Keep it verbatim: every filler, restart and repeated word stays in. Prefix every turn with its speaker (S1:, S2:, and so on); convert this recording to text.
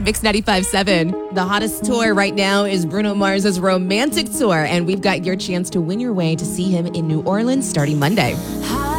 S1: Mix ninety-five point seven. The hottest tour right now is Bruno Mars's Romantic Tour, and we've got your chance to win your way to see him in New Orleans starting Monday.